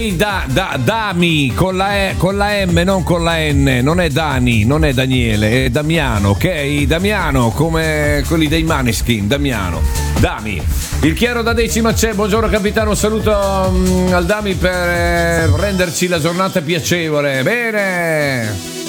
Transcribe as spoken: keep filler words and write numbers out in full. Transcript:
Da, da, Dami con la, e, con la M, non con la N. Non è Dani, non è Daniele, è Damiano, ok? Damiano, come quelli dei Maneskin. Damiano, Dami. Il chiaro da decima c'è. Buongiorno capitano, un saluto um, al Dami per eh, renderci la giornata piacevole. Bene.